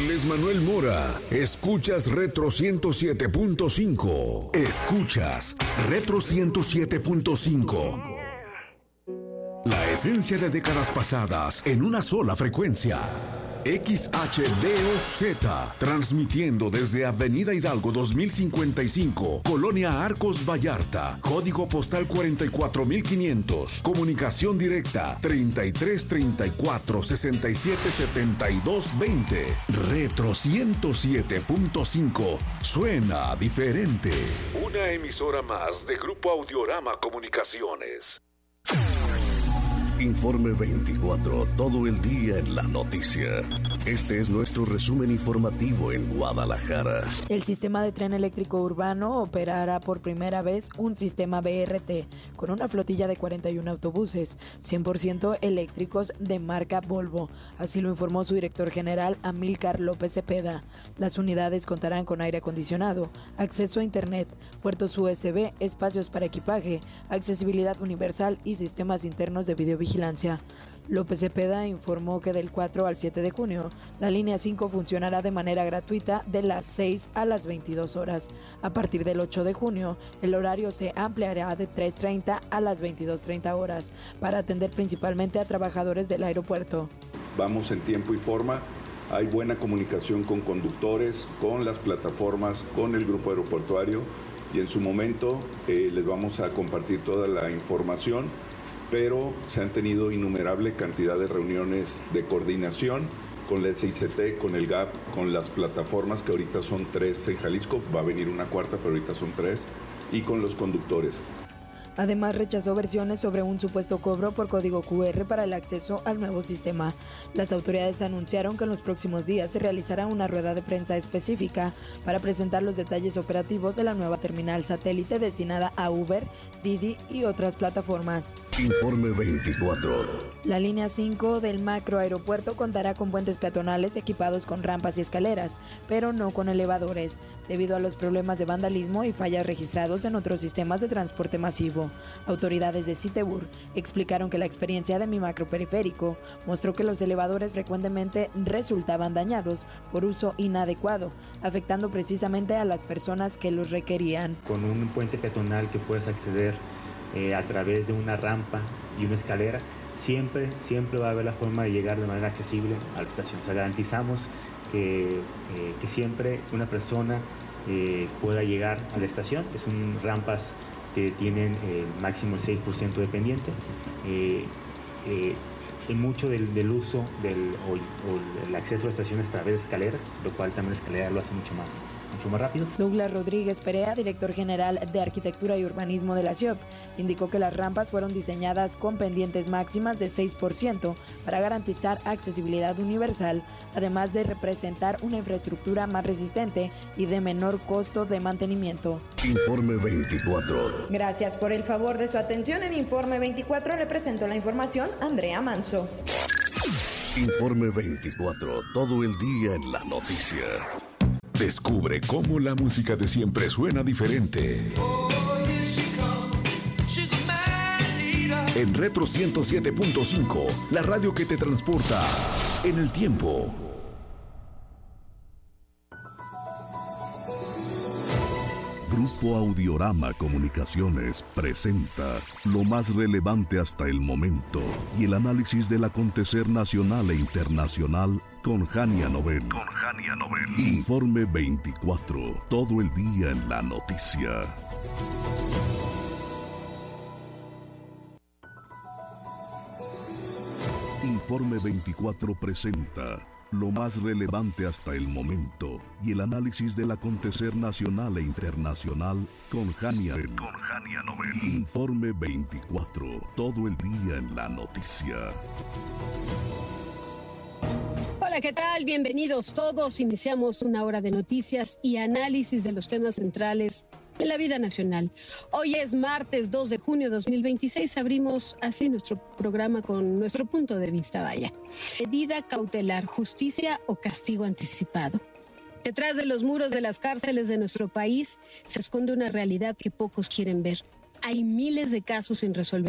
Erles Manuel Mora. Escuchas Retro 107.5. Escuchas Retro 107.5. La esencia de décadas pasadas en una sola frecuencia. XHDOZ, transmitiendo desde Avenida Hidalgo 2055, Colonia Arcos Vallarta, código postal 44500, comunicación directa 33 34 67 72 20. Retro 107.5, suena diferente. Una emisora más de Grupo Audiorama Comunicaciones. Informe 24, todo el día en la noticia. Este es nuestro resumen informativo en Guadalajara. El sistema de tren eléctrico urbano operará por primera vez un sistema BRT con una flotilla de 41 autobuses, 100% eléctricos de marca Volvo. Así lo informó su director general, Amílcar López Cepeda. Las unidades contarán con aire acondicionado, acceso a internet, puertos USB, espacios para equipaje, accesibilidad universal y sistemas internos de videovigilancia. López Cepeda informó que del 4 al 7 de junio, la línea 5 funcionará de manera gratuita de las 6 a las 22 horas. A partir del 8 de junio, el horario se ampliará de 3:30 a las 22:30 horas para atender principalmente a trabajadores del aeropuerto. Vamos en tiempo y forma. Hay buena comunicación con conductores, con las plataformas, con el grupo aeroportuario y en su momento les vamos a compartir toda la información. Pero se han tenido innumerable cantidad de reuniones de coordinación con la SICT, con el GAP, con las plataformas, que ahorita son 3 en Jalisco, va a venir una cuarta, pero ahorita son 3, y con los conductores. Además, rechazó versiones sobre un supuesto cobro por código QR para el acceso al nuevo sistema. Las autoridades anunciaron que en los próximos días se realizará una rueda de prensa específica para presentar los detalles operativos de la nueva terminal satélite destinada a Uber, Didi y otras plataformas. Informe 24. La línea 5 del macroaeropuerto contará con puentes peatonales equipados con rampas y escaleras, pero no con elevadores, debido a los problemas de vandalismo y fallas registrados en otros sistemas de transporte masivo. Autoridades de Citebur explicaron que la experiencia de mi macroperiférico mostró que los elevadores frecuentemente resultaban dañados por uso inadecuado, afectando precisamente a las personas que los requerían. Con un puente peatonal que puedes acceder a través de una rampa y una escalera, siempre va a haber la forma de llegar de manera accesible a la estación. O sea, garantizamos que siempre una persona pueda llegar a la estación. Son rampas que tienen máximo el 6% de pendiente. Mucho del uso o el acceso a la estación es a través de escaleras, lo cual también la escalera lo hace mucho más rápido. Douglas Rodríguez Perea, director general de Arquitectura y Urbanismo de la CIOP, indicó que las rampas fueron diseñadas con pendientes máximas de 6% para garantizar accesibilidad universal, además de representar una infraestructura más resistente y de menor costo de mantenimiento. Informe 24. Gracias por el favor de su atención. En Informe 24 le presento la información Andrea Manso. Informe 24, todo el día en la noticia. Descubre cómo la música de siempre suena diferente. En Retro 107.5, la radio que te transporta en el tiempo. Grupo Audiorama Comunicaciones presenta lo más relevante hasta el momento y el análisis del acontecer nacional e internacional con Jania Nobel. Informe 24, todo el día en la noticia. Informe 24 presenta lo más relevante hasta el momento y el análisis del acontecer nacional e internacional con Jania Nobel. Informe 24, todo el día en la noticia. Hola, ¿qué tal? Bienvenidos todos. Iniciamos una hora de noticias y análisis de los temas centrales en la vida nacional. Hoy es martes 2 de junio de 2026. Abrimos así nuestro programa con nuestro punto de vista. Vaya. Medida cautelar, justicia o castigo anticipado. Detrás de los muros de las cárceles de nuestro país se esconde una realidad que pocos quieren ver. Hay miles de casos sin resolver.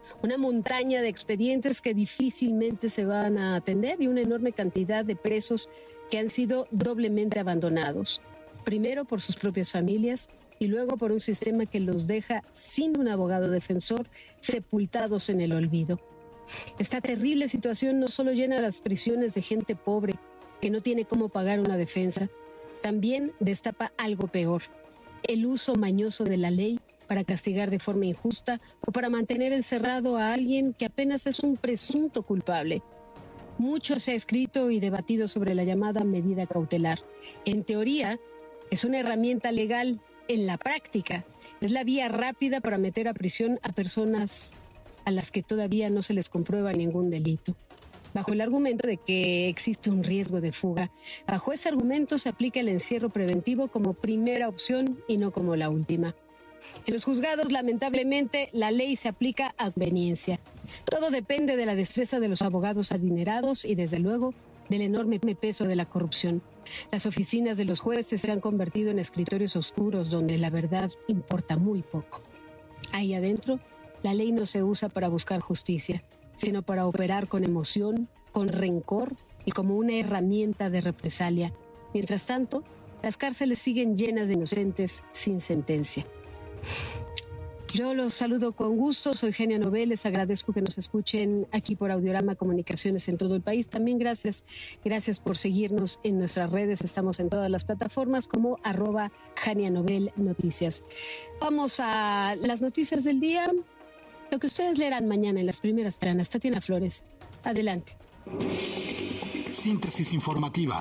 Una montaña de expedientes que difícilmente se van a atender y una enorme cantidad de presos que han sido doblemente abandonados. Primero por sus propias familias y luego por un sistema que los deja sin un abogado defensor, sepultados en el olvido. Esta terrible situación no solo llena las prisiones de gente pobre que no tiene cómo pagar una defensa, también destapa algo peor: el uso mañoso de la ley para castigar de forma injusta o para mantener encerrado a alguien que apenas es un presunto culpable. Mucho se ha escrito y debatido sobre la llamada medida cautelar. En teoría, es una herramienta legal. En la práctica, es la vía rápida para meter a prisión a personas a las que todavía no se les comprueba ningún delito. Bajo el argumento de que existe un riesgo de fuga, bajo ese argumento se aplica el encierro preventivo como primera opción y no como la última. En los juzgados, lamentablemente, la ley se aplica a conveniencia. Todo depende de la destreza de los abogados adinerados y, desde luego, del enorme peso de la corrupción. Las oficinas de los jueces se han convertido en escritorios oscuros donde la verdad importa muy poco. Ahí adentro, la ley no se usa para buscar justicia, sino para operar con emoción, con rencor y como una herramienta de represalia. Mientras tanto, las cárceles siguen llenas de inocentes sin sentencia. Yo los saludo con gusto, soy Genia Nobel, les agradezco que nos escuchen aquí por Audiorama Comunicaciones en todo el país. También gracias por seguirnos en nuestras redes, estamos en todas las plataformas como @JaniaNobelNoticias. Vamos a las noticias del día, lo que ustedes leerán mañana en las primeras planas. Tatiana Flores, adelante. Síntesis informativa.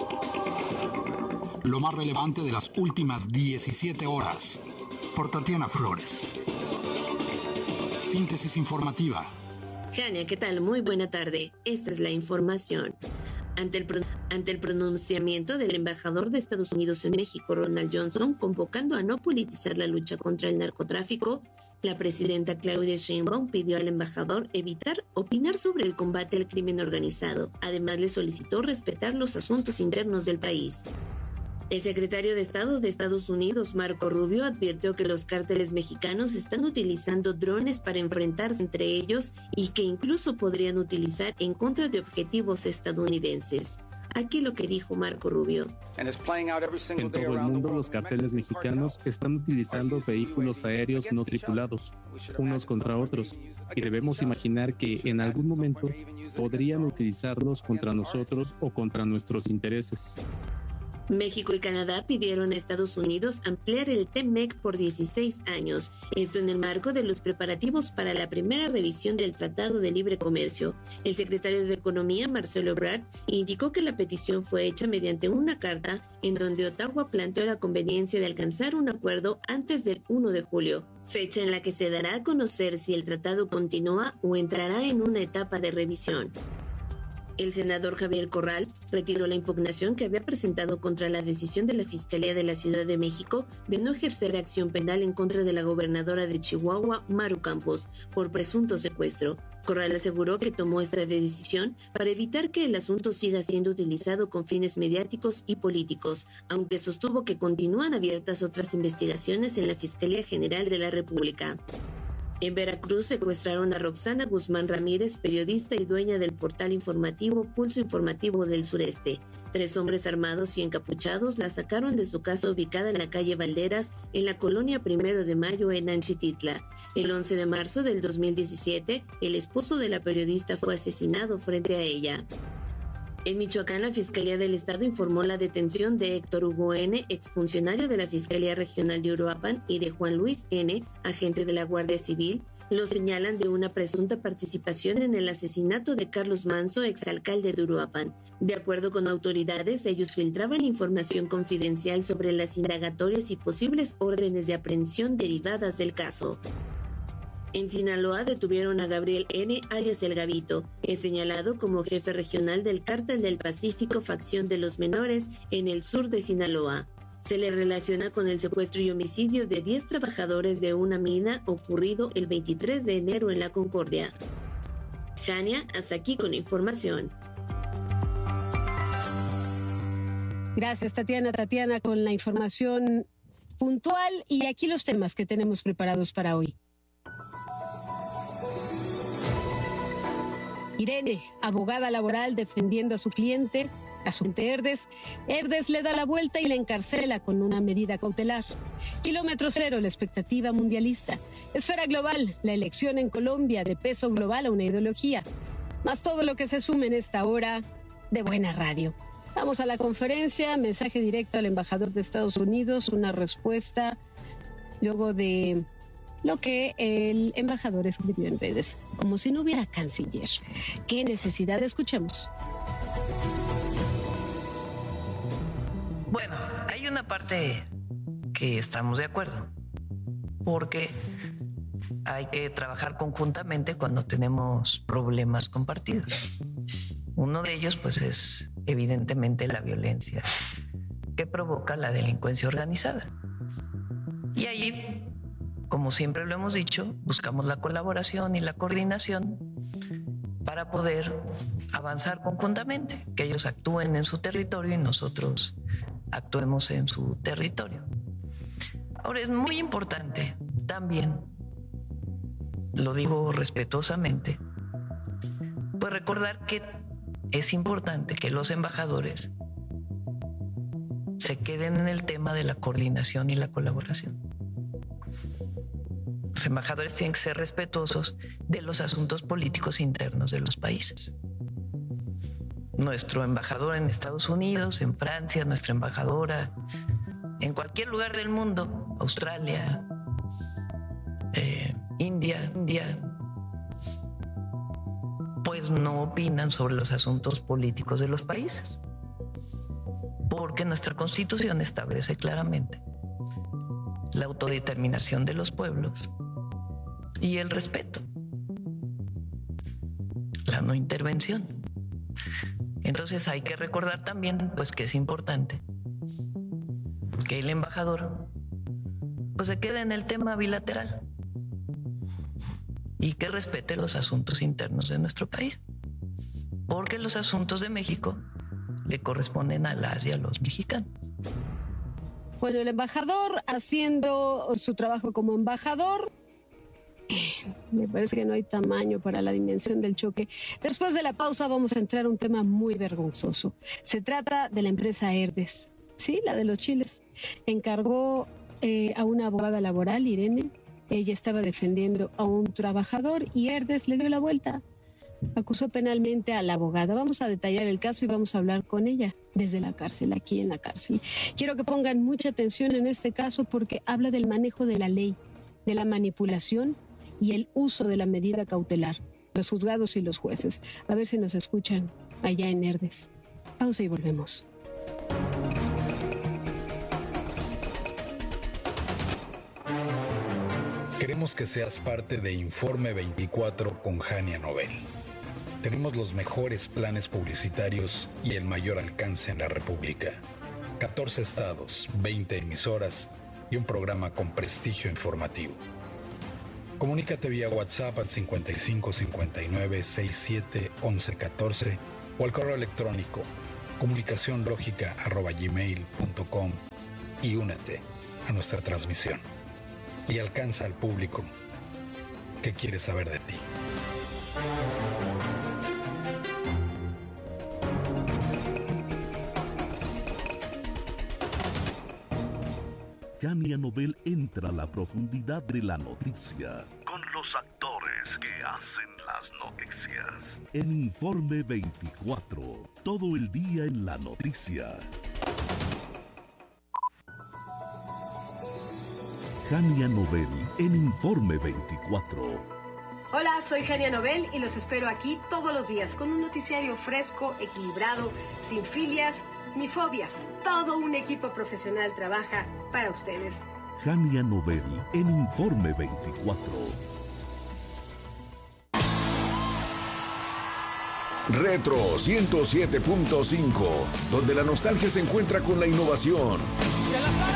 Lo más relevante de las últimas 17 horas. Por Tatiana Flores. Síntesis informativa. Jania, ¿qué tal? Muy buena tarde. Esta es la información. Ante el pronunciamiento del embajador de Estados Unidos en México, Ronald Johnson, convocando a no politizar la lucha contra el narcotráfico, la presidenta Claudia Sheinbaum pidió al embajador evitar opinar sobre el combate al crimen organizado. Además, le solicitó respetar los asuntos internos del país. El secretario de Estado de Estados Unidos, Marco Rubio, advirtió que los cárteles mexicanos están utilizando drones para enfrentarse entre ellos y que incluso podrían utilizar en contra de objetivos estadounidenses. Aquí lo que dijo Marco Rubio. En todo el mundo, los cárteles mexicanos están utilizando vehículos aéreos no tripulados, unos contra otros, y debemos imaginar que en algún momento podrían utilizarlos contra nosotros o contra nuestros intereses. México y Canadá pidieron a Estados Unidos ampliar el TEMEC por 16 años, esto en el marco de los preparativos para la primera revisión del Tratado de Libre Comercio. El secretario de Economía, Marcelo Ebrard, indicó que la petición fue hecha mediante una carta en donde Ottawa planteó la conveniencia de alcanzar un acuerdo antes del 1 de julio, fecha en la que se dará a conocer si el tratado continúa o entrará en una etapa de revisión. El senador Javier Corral retiró la impugnación que había presentado contra la decisión de la Fiscalía de la Ciudad de México de no ejercer acción penal en contra de la gobernadora de Chihuahua, Maru Campos, por presunto secuestro. Corral aseguró que tomó esta decisión para evitar que el asunto siga siendo utilizado con fines mediáticos y políticos, aunque sostuvo que continúan abiertas otras investigaciones en la Fiscalía General de la República. En Veracruz secuestraron a Roxana Guzmán Ramírez, periodista y dueña del portal informativo Pulso Informativo del Sureste. 3 hombres armados y encapuchados la sacaron de su casa ubicada en la calle Valderas, en la colonia 1 de Mayo, en Anchititla. El 11 de marzo del 2017, el esposo de la periodista fue asesinado frente a ella. En Michoacán, la Fiscalía del Estado informó la detención de Héctor Hugo N., exfuncionario de la Fiscalía Regional de Uruapan, y de Juan Luis N., agente de la Guardia Civil. Los señalan de una presunta participación en el asesinato de Carlos Manso, exalcalde de Uruapan. De acuerdo con autoridades, ellos filtraban información confidencial sobre las indagatorias y posibles órdenes de aprehensión derivadas del caso. En Sinaloa detuvieron a Gabriel N., alias El Gabito, es señalado como jefe regional del Cártel del Pacífico, facción de los menores, en el sur de Sinaloa. Se le relaciona con el secuestro y homicidio de 10 trabajadores de una mina ocurrido el 23 de enero en La Concordia. Jania, hasta aquí con información. Gracias, Tatiana, con la información puntual y aquí los temas que tenemos preparados para hoy. Irene, abogada laboral defendiendo a su cliente Herdes. Herdes le da la vuelta y le encarcela con una medida cautelar. Kilómetro cero, la expectativa mundialista. Esfera global, la elección en Colombia de peso global a una ideología. Más todo lo que se sume en esta hora de Buena Radio. Vamos a la conferencia, mensaje directo al embajador de Estados Unidos, una respuesta luego de lo que el embajador escribió en redes, como si no hubiera canciller. ¿Qué necesidad? Escuchemos. Bueno, hay una parte que estamos de acuerdo, porque hay que trabajar conjuntamente cuando tenemos problemas compartidos. Uno de ellos, pues, es evidentemente la violencia que provoca la delincuencia organizada. Y allí, como siempre lo hemos dicho, buscamos la colaboración y la coordinación para poder avanzar conjuntamente, que ellos actúen en su territorio y nosotros actuemos en su territorio. Ahora, es muy importante también, lo digo respetuosamente, pues recordar que es importante que los embajadores se queden en el tema de la coordinación y la colaboración. Los embajadores tienen que ser respetuosos de los asuntos políticos internos de los países. Nuestro embajador en Estados Unidos, en Francia, nuestra embajadora en cualquier lugar del mundo, Australia, India, pues no opinan sobre los asuntos políticos de los países, porque nuestra Constitución establece claramente la autodeterminación de los pueblos y el respeto, la no intervención. Entonces hay que recordar también, pues, que es importante que el embajador, pues, se quede en el tema bilateral y que respete los asuntos internos de nuestro país, porque los asuntos de México le corresponden a las y a los mexicanos. Bueno, el embajador haciendo su trabajo como embajador. Me parece que no hay tamaño para la dimensión del choque. Después de la pausa vamos a entrar a un tema muy vergonzoso. Se trata de la empresa Herdes, sí, la de los chiles. Encargó a una abogada laboral, Irene. Ella estaba defendiendo a un trabajador y Herdes le dio la vuelta. Acusó penalmente a la abogada. Vamos a detallar el caso y vamos a hablar con ella desde la cárcel, aquí en la cárcel. Quiero que pongan mucha atención en este caso porque habla del manejo de la ley, de la manipulación y el uso de la medida cautelar, los juzgados y los jueces. A ver si nos escuchan allá en Herdes. Pausa y volvemos. Queremos que seas parte de Informe 24 con Jania Nobel. Tenemos los mejores planes publicitarios y el mayor alcance en la República. 14 estados, 20 emisoras y un programa con prestigio informativo. Comunícate vía WhatsApp al 55 59 67 11 14 o al correo electrónico comunicacionlogica@gmail.com y únete a nuestra transmisión y alcanza al público que quiere saber de ti. Jania Nobel entra a la profundidad de la noticia. Con los actores que hacen las noticias. En Informe 24, todo el día en la noticia. Jania Nobel en Informe 24. Hola, soy Jania Nobel y los espero aquí todos los días con un noticiario fresco, equilibrado, sin filias ni fobias. Todo un equipo profesional trabaja para ustedes. Jania Nobel en Informe 24. Retro 107.5, donde la nostalgia se encuentra con la innovación. Se la